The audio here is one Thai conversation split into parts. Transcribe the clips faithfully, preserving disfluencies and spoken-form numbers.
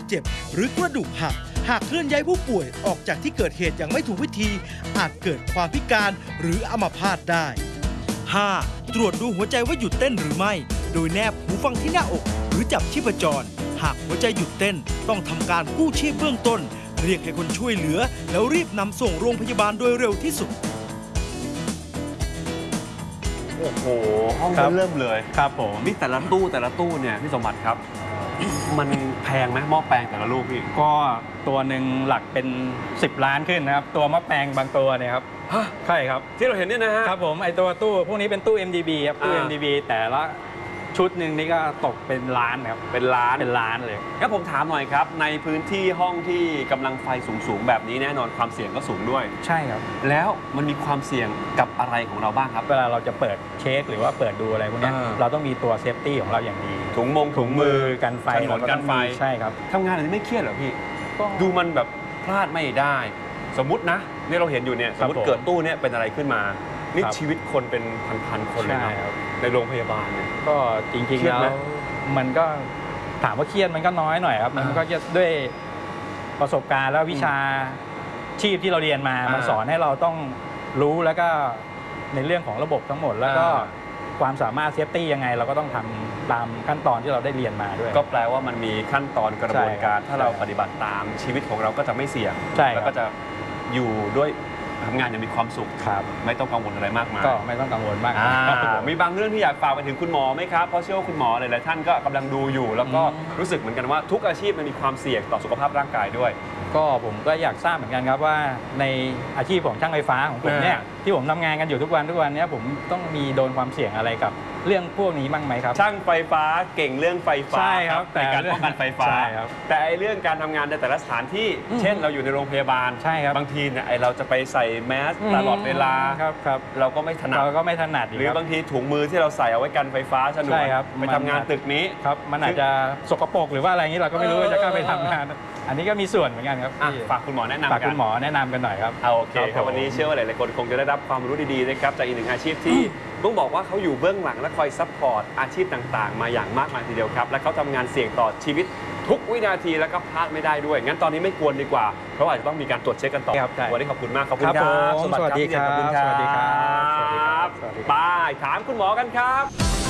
เจ็บหรือกระดูกหักหากเคลื่อนย้ายผู้ป่วยออกจากที่เกิดเหตุอย่างไม่ถูกวิธีอาจเกิดความพิการหรืออัมพาตได้ ห้า. ตรวจดูหัวใจว่าหยุดเต้นหรือไม่โดยแนบหูฟังที่หน้าอกหรือจับชีพจรหากหัวใจหยุดเต้นต้องทำการกู้ชีพเบื้องต้นเรียกให้คนช่วยเหลือแล้วรีบนำส่งโรงพยาบาลโดยเร็วที่สุดโอ้โหห้องเริ่มเลยครับผมนี่แต่ละตู้แต่ละตู้เนี่ยพี่สมบัติครับ มันแพงไหมหม้อแปลงแต่ละลูกพี่ก็ตัวหนึ่งหลักเป็นสิบล้านขึ้นนะครับตัวหม้อแปลงบางตัวเนี่ยครับใช่ครับที่เราเห็นเนี่ยนะฮะครับผมไอตัวตู้พวกนี้เป็นตู้ เอ็ม ดี บี ครับตู้ เอ็ม ดี บี แต่ละชุดหนึ่งนี่ก็ตกเป็นล้านครับเป็นล้านเป็นล้านเลยงั้นผมถามหน่อยครับในพื้นที่ห้องที่กำลังไฟสูงๆแบบนี้แน่นอนความเสี่ยงก็สูงด้วยใช่ครับแล้วมันมีความเสี่ยงกับอะไรของเราบ้างครับเวลาเราจะเปิดเช็คหรือว่าเปิดดูอะไรพวกนี้เราต้องมีตัวเซฟตี้ของเราอย่างดีถุงมงถุงมือกันไฟถนนกันไฟใช่ครับทำงานอะไรไม่เครียดเหรอพี่ดูมันแบบพลาดไม่ได้สมมุตินะนี่เราเห็นอยู่เนี่ยสมมติเกิดตู้เนี่ยเป็นอะไรขึ้นมานี่ชีวิตคนเป็นพันๆคนเลยนะในโรงพยาบาลเนี่ยก็จริงๆแล้วมันก็ถามว่าเครียดมันก็น้อยหน่อยครับมันก็จะด้วยประสบการณ์แล้ววิชาชีพที่เราเรียนมามันสอนให้เราต้องรู้แล้วก็ในเรื่องของระบบทั้งหมดแล้วก็ความสามารถเซฟตี้ยังไงเราก็ต้องทำตามขั้นตอนที่เราได้เรียนมาด้วยก็แปลว่ามันมีขั้นตอนกระบวนการถ้าเราปฏิบัติตามชีวิตของเราก็จะไม่เสี่ยงแล้วก็จะอยู่ด้วยทำงานยังมีความสุขไม่ต้องกังวลอะไรมากมายก็ไม่ต้องกังวลมากมีบางเรื่องที่อยากฝากไปถึงคุณหมอไหมครับเพราะเชื่อว่าคุณหมอหลายๆท่านก็กำลังดูอยู่แล้วก็รู้สึกเหมือนกันว่าทุกอาชีพมันมีความเสี่ยงต่อสุขภาพร่างกายด้วยก็ผมก็อยากทราบเหมือนกันครับว่าในอาชีพของช่างไฟฟ้าของผมเนี่ยที่ผมทำงานกันอยู่ทุกวันทุกวันนี้ผมต้องมีโดนความเสี่ยงอะไรกับเรื่องพวกนี้บ้างไหมครับช่างไฟฟ้าเก่งเรื่องไฟฟ้าใช่ครับในการป้องกันไฟฟ้าแต่เรื่องการทำงานในแต่ละสถานที่เช่นเราอยู่ในโรงพยาบาลใช่ครับบางทีเนี่ยเราจะไปใส่แมสตลอดเวลาครับครับเราก็ไม่ถนัดเราก็ไม่ถนัดหรือบางทีถุงมือที่เราใส่เอาไว้กันไฟฟ้าฉนวนไปทำงานตึกนี้ครับมันอาจจะสกปรกหรือว่าอะไรนี้เราก็ไม่รู้จะเข้าไปทำงานอันนี้ก็มีส่วนเหมือนกันครับฝากคุณหมอแนะนำฝากคุณหมอแนะนำกันหน่อยครับโอเคครับวันนี้เชื่อว่าหลายๆคนคงจะได้รับความรู้ดีๆนะครับจากอีกหนึ่งอาชีพที่ต้องบอกว่าเขาอยู่เบื้องหลังและคอยซัพพอร์ตอาชีพต่างๆมาอย่างมากมายทีเดียวครับและเขาทำงานเสี่ยงต่อชีวิตทุกวินาทีแล้วก็พลาดไม่ได้ด้วยงั้นตอนนี้ไม่กวนดีกว่าเพราะอาจจะต้องมีการตรวจเช็คกันต่อวันนี้ขอบคุณมากขอบคุณครับสวัสดีครับสวัสดีครับไปถามคุณหมอกันครับ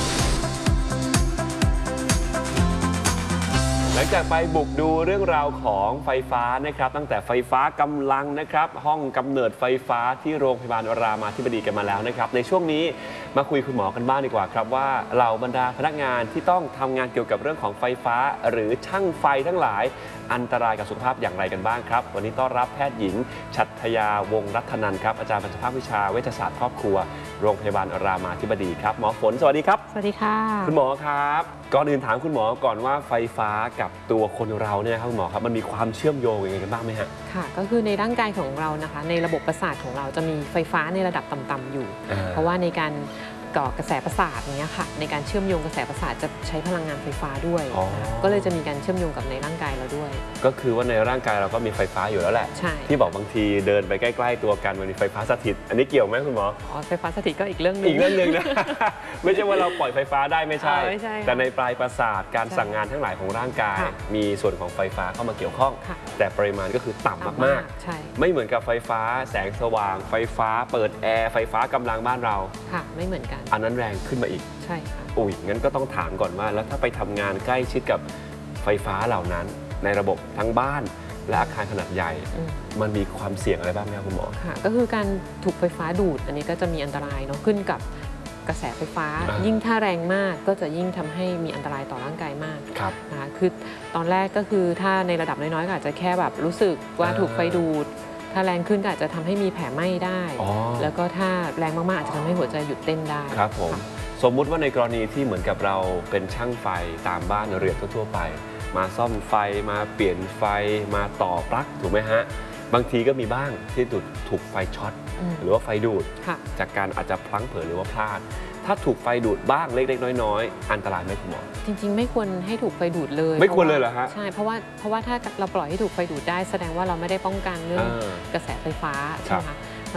หลังจากไปบุกดูเรื่องราวของไฟฟ้านะครับตั้งแต่ไฟฟ้ากำลังนะครับห้องกำเนิดไฟฟ้าที่โรงพยาบาลรามาธิบดีกันมาแล้วนะครับในช่วงนี้มาคุยคุณหมอกันบ้างดีกว่าครับว่าเหล่าบรรดาพนักงานที่ต้องทำงานเกี่ยวกับเรื่องของไฟฟ้าหรือช่างไฟทั้งหลายอันตรายกับสุขภาพอย่างไรกันบ้างครับวันนี้ต้อนรับแพทย์หญิงฉัตรยาวงศ์รัตนันท์ครับอาจารย์ประจำภาควิชาเวชศาสตร์ครอบครัวโรงพยาบาลรามาธิบดีครับหมอฝนสวัสดีครับสวัสดีค่ะคุณหมอครับก่อนอื่นถามคุณหมอก่อนว่าไฟฟ้ากับตัวคนเราเนี่ยครับคุณหมอครับมันมีความเชื่อมโยงยังไงกันบ้างไหมฮะค่ะก็คือในร่างกายของเรานะคะในระบบประสาทของเราจะมีไฟฟ้าในระดับต่ำๆอยู่เพราะว่าในการก่อกระแสประสาทเนี้ยค่ะในการเชื่อมโยงกระแสประสาทจะใช้พลังงานไฟฟ้าด้วยก็เลยจะมีการเชื่อมโยงกับในร่างกายเราด้วยก็คือว่าในร่างกายเราก็มีไฟฟ้าอยู่แล้วแหละใช่ที่บอกบางทีเดินไปใกล้ๆตัวกันมันมีไฟฟ้าสถิตอันนี้เกี่ยวไหมคุณหมออ๋อไฟฟ้าสถิตก็อีกเรื่องนึงอีกเรื่องนึงนะ ไม่ใช่ว่าเราปล่อยไฟฟ้าได้ไม่ใช่แต่ในปลายประสาทการสั่งงานทั้งหลายของร่างกายมีส่วนของไฟฟ้าเข้ามาเกี่ยวข้องแต่ปริมาณก็คือต่ำมากๆไม่เหมือนกับไฟฟ้าแสงสว่างไฟฟ้าเปิดแอร์ไฟฟ้ากำลังบ้านเราค่ะไม่เหมือนกันอันนั้นแรงขึ้นมาอีกใช่ค่ะอุ้ยงั้นก็ต้องถามก่อนว่าแล้วถ้าไปทำงานใกล้ชิดกับไฟฟ้าเหล่านั้นในระบบทั้งบ้านและอาคารขนาดใหญ่มันมีความเสี่ยงอะไรบ้างไหมครับคุณหมอค่ะก็คือการถูกไฟฟ้าดูดอันนี้ก็จะมีอันตรายเนาะขึ้นกับกระแสไฟฟ้ายิ่งถ้าแรงมากก็จะยิ่งทำให้มีอันตรายต่อร่างกายมากนะคะคือตอนแรกก็คือถ้าในระดับน้อยๆก็อาจจะแค่แบบรู้สึกว่าถูกไฟดูดถ้าแรงขึ้นก็อาจจะทำให้มีแผลไหม้ได้แล้วก็ถ้าแรงมากๆอาจจะทำให้หัวใจหยุดเต้นได้ครับผมสมมุติว่าในกรณีที่เหมือนกับเราเป็นช่างไฟตามบ้านเรือนทั่วๆไปมาซ่อมไฟมาเปลี่ยนไฟมาต่อปลั๊กถูกไหมฮะบางทีก็มีบ้างที่ถูกถูกไฟช็อตหรือว่าไฟดูดจากการอาจจะพลั้งเผลอหรือว่าพลาดถ้าถูกไฟดูดบ้างเล็กๆน้อยๆอันตรายไหมคุณหมอจริงๆไม่ควรให้ถูกไฟดูดเลยไม่ควรเลยเหรอฮะใช่เพราะว่าเพราะว่าถ้าเราปล่อยให้ถูกไฟดูดได้แสดงว่าเราไม่ได้ป้องกันเรื่องกระแสไฟฟ้าใช่ไหมคะเพ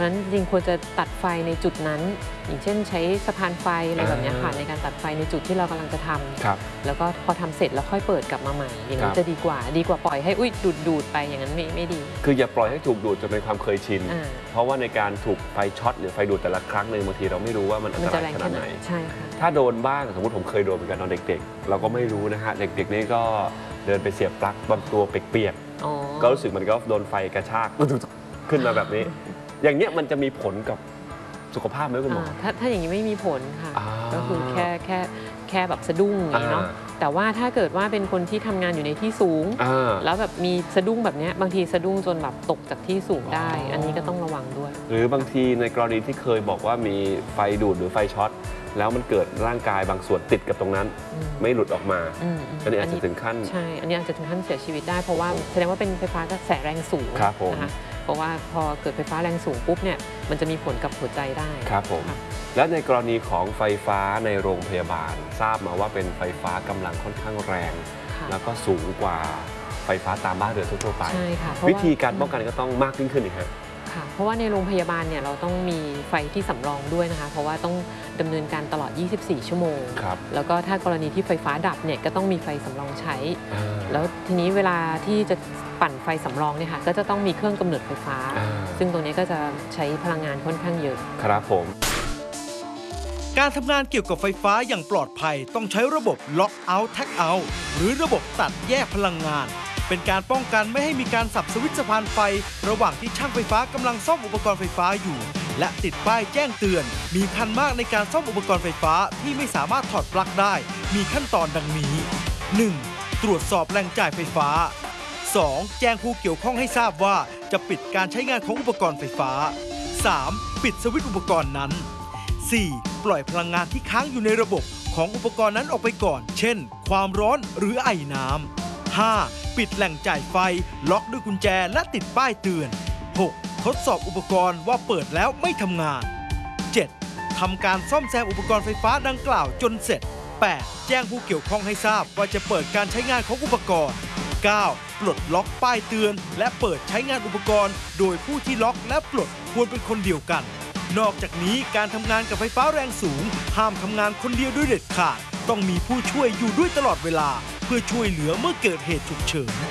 เพราะฉะนั้นจริงๆควรจะตัดไฟในจุดนั้น อย่างเช่นใช้สะพานไฟอะไรแบบนี้ค่ะในการตัดไฟในจุดที่เรากำลังจะทำแล้วก็พอทำเสร็จแล้วค่อยเปิดกลับมาใหม่อย่างนี้จะดีกว่าดีกว่าปล่อยให้อุ้ยดูดดูดไปอย่างนั้นไม่ไม่ดีคืออย่าปล่อยให้ถูกดูดจนเป็นความเคยชินเพราะว่าในการถูกไฟช็อตหรือไฟดูดแต่ละครั้งหนึ่งบางทีเราไม่รู้ว่ามันอันตรายขนาดไหนใช่ค่ะถ้าโดนบ้างสมมติผมเคยโดนเหมือนกันตอนเด็กๆเราก็ไม่รู้นะฮะเด็กๆนี่ก็เดินไปเสียบปลั๊กบางตัวเปียกๆก็รู้สึกมันก็โดนไฟกระชากขึ้นมาแบบนี้อย่างเนี้ยมันจะมีผลกับสุขภาพไหมคุณหมอถ้าถ้าอย่างนี้ไม่มีผลค่ะก็คือแค่แค่แค่แบบสะดุ้งอย่างนี้เนาะแต่ว่าถ้าเกิดว่าเป็นคนที่ทำงานอยู่ในที่สูงแล้วแบบมีสะดุ้งแบบนี้บางทีสะดุ้งจนแบบตกจากที่สูงได้อันนี้ก็ต้องระวังด้วยหรือบางทีในกรณีที่เคยบอกว่ามีไฟดูดหรือไฟช็อตแล้วมันเกิดร่างกายบางส่วนติดกับตรงนั้นไม่หลุดออกมาอันนี้อาจจะถึงขั้นใช่อันนี้อาจจะถึงขั้นเสียชีวิตได้เพราะว่าแสดงว่าเป็นไฟฟ้ากระแสแรงสูงนะคะเพราะว่าพอเกิดไฟฟ้าแรงสูงปุ๊บเนี่ยมันจะมีผลกับหัวใจได้ครับผมและในกรณีของไฟฟ้าในโรงพยาบาลทราบมาว่าเป็นไฟฟ้ากำลังค่อนข้างแรงแล้วก็สูงกว่าไฟฟ้าตามบ้านเรือนทั่วไปวิธีการป้องกันก็ต้องมากยิ่งขึ้นอีกครับค่ะเพราะว่าในโรงพยาบาลเนี่ยเราต้องมีไฟที่สำรองด้วยนะคะเพราะว่าต้องดำเนินการตลอดยี่สิบสี่ชั่วโมงแล้วก็ถ้ากรณีที่ไฟฟ้าดับเนี่ยก็ต้องมีไฟสำรองใช้แล้วทีนี้เวลาที่จะปั่นไฟสำรองเนี่ยค่ะก็จะต้องมีเครื่องกำเนิดไฟฟ้าซึ่งตรงนี้ก็จะใช้พลังงานค่อนข้างเยอะครับผมการทำงานเกี่ยวกับไฟฟ้าอย่างปลอดภัยต้องใช้ระบบ Lock Out Tag Out หรือระบบตัดแยกพลังงานเป็นการป้องกันไม่ให้มีการสับสวิตช์สะพานไฟระหว่างที่ช่างไฟฟ้ากำลังซ่อมอุปกรณ์ไฟฟ้าอยู่และติดป้ายแจ้งเตือนมีคันมากในการซ่อมอุปกรณ์ไฟฟ้าที่ไม่สามารถถอดปลั๊กได้มีขั้นตอนดังนี้ หนึ่ง ตรวจสอบแหล่งจ่ายไฟฟ้า สอง แจ้งผู้เกี่ยวข้องให้ทราบว่าจะปิดการใช้งานของอุปกรณ์ไฟฟ้า สาม ปิดสวิตช์อุปกรณ์นั้น สี่ ปล่อยพลังงานที่ค้างอยู่ในระบบของอุปกรณ์นั้นออกไปก่อนเช่นความร้อนหรือไอน้ำ ห้า ปิดแหล่งจ่ายไฟล็อกด้วยกุญแจและติดป้ายเตือน หก ทดสอบอุปกรณ์ว่าเปิดแล้วไม่ทำงาน เจ็ด ทำการซ่อมแซมอุปกรณ์ไฟฟ้าดังกล่าวจนเสร็จ แปด แจ้งผู้เกี่ยวข้องให้ทราบว่าจะเปิดการใช้งานของอุปกรณ์ เก้า ปลดล็อกป้ายเตือนและเปิดใช้งานอุปกรณ์โดยผู้ที่ล็อกและปลดควรเป็นคนเดียวกันนอกจากนี้การทำงานกับไฟฟ้าแรงสูงห้ามทำงานคนเดียวด้วยเด็ดขาดต้องมีผู้ช่วยอยู่ด้วยตลอดเวลาเพื่อช่วยเหลือเมื่อเกิดเหตุฉุกเฉิน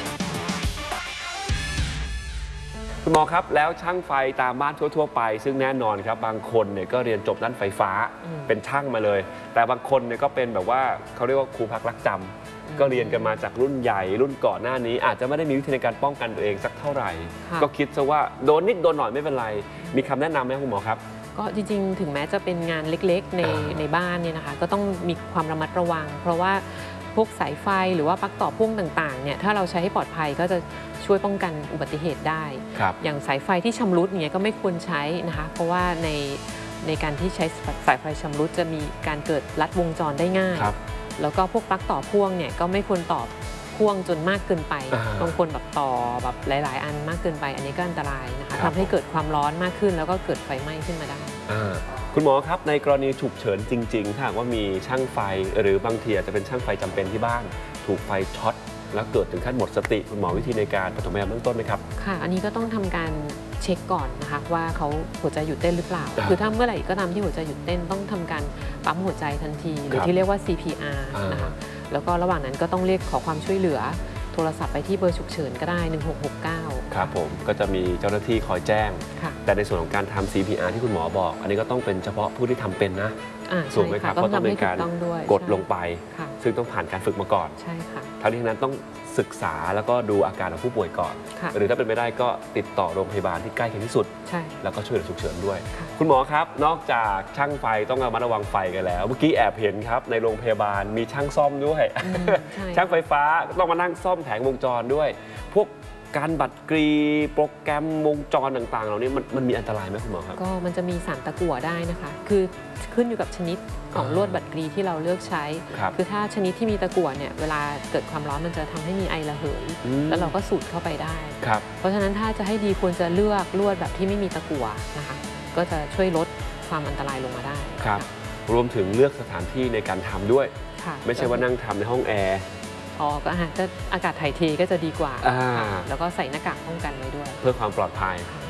คุณหมอครับแล้วช่างไฟตามบ้านทั่วๆไปซึ่งแน่นอนครับบางคนเนี่ยก็เรียนจบด้านไฟฟ้าเป็นช่างมาเลยแต่บางคนเนี่ยก็เป็นแบบว่าเขาเรียกว่าครูพักรักจำก็เรียนกันมาจากรุ่นใหญ่รุ่นก่อนหน้านี้อาจจะไม่ได้มีวิธีในการป้องกันตัวเองสักเท่าไหร่ก็คิดซะว่าโดนนิดโดนหน่อยไม่เป็นไรมีคำแนะนำไหมคุณหมอครับก็จริงๆถึงแม้จะเป็นงานเล็กๆในในบ้านเนี่ยนะคะก็ต้องมีความระมัดระวังเพราะว่าพวกสายไฟหรือว่าปลั๊กต่อพ่วงต่างๆเนี่ยถ้าเราใช้ให้ปลอดภัยก็จะช่วยป้องกันอุบัติเหตุได้อย่างสายไฟที่ชำรุดเนี่ยก็ไม่ควรใช้นะคะเพราะว่าในในการที่ใช้สายไฟชำรุดจะมีการเกิดลัดวงจรได้ง่ายแล้วก็พวกปลั๊กต่อพ่วงเนี่ยก็ไม่ควรต่อพ่วงจนมากเกินไปบางคนแบบต่อแบบหลายๆอันมากเกินไปอันนี้ก็อันตรายนะคะทำให้เกิดความร้อนมากขึ้นแล้วก็เกิดไฟไหม้ขึ้นมาได้คุณหมอครับในกรณีฉุกเฉินจริงๆถ้าหากว่ามีช่างไฟหรือบางทีอาจจะเป็นช่างไฟจำเป็นที่บ้านถูกไฟช็อตแล้วเกิดถึงขั้นหมดสติคุณหมอวิธีในการปฐมพยาบาลเบื้องต้นไหมครับค่ะอันนี้ก็ต้องทำการเช็คก่อนนะคะว่าเขาหัวใจหยุดเต้นหรือเปล่าคือถ้าเมื่อไหร่ก็ตามที่หัวใจหยุดเต้นต้องทำการปั๊มหัวใจทันทีหรือที่เรียกว่า ซี พี อาร์ นะคะแล้วก็ระหว่างนั้นก็ต้องเรียกขอความช่วยเหลือโทรศัพท์ไปที่เบอร์ฉุกเฉินก็ได้หนึ่งหกหกเก้าครับผมก็จะมีเจ้าหน้าที่คอยแจ้งแต่ในส่วนของการทำ ซี พี อาร์ ที่คุณหมอบอกอันนี้ก็ต้องเป็นเฉพาะผู้ที่ทำเป็นนะถูกไหมครับเพราะต้องเป็นการกดลงไปซึ่งต้องผ่านการฝึกมาก่อนใช่ค่ะทั้งนี้นั้นต้องศึกษาแล้วก็ดูอาการของผู้ป่วยก่อนหรือถ้าเป็นไม่ได้ก็ติดต่อโรงพยาบาลที่ใกล้เคียงที่สุดแล้วก็ช่วยเหลือฉุกเฉินด้วยคุณหมอครับนอกจากช่างไฟต้องระมัดระวังไฟกันแล้วเมื่อกี้แอบเห็นครับในโรงพยาบาลมีช่างซ่อมด้วยช่างไฟฟ้าต้องมานั่งซ่อมแผงวงจรด้วยพวกการบัตรกรีโปรแกรมวงจรต่างๆเหล่านี้มันมันมีอันตรายไหมคุณหมอครับก็มันจะมีสารตะกั่วได้นะคะคือขึ้นอยู่กับชนิดของลวดบัตรกรีที่เราเลือกใช้คือถ้าชนิดที่มีตะกั่วเนี่ยเวลาเกิดความร้อนมันจะทำให้มีไอระเหยแล้วเราก็สูดเข้าไปได้เพราะฉะนั้นถ้าจะให้ดีควรจะเลือกลวดแบบที่ไม่มีตะกั่วนะคะก็จะช่วยลดความอันตรายลงมาได้ครับรวมถึงเลือกสถานที่ในการทำด้วยไม่ใช่ว่านั่งทำในห้องแอร์อ๋อก็อากาศถ่ายเทก็จะดีกว่าแล้วก็ใส่หน้ากากป้องกันไว้ด้วยเพื่อความปลอดภัย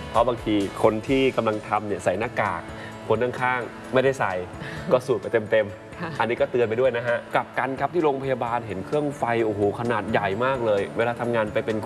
เพราะบางทีคนที่กำลังทำเนี่ยใส่หน้ากากคนข้างๆไม่ได้ใส่ ก็สูดไปเต็มๆอันนี้ก็เตือนไปด้วยนะฮะกลับกันครับที่โรงพยาบาลเห็นเครื่องไฟโอ้โหขนาดใหญ่มากเลย เวลาทำงานไปเป็น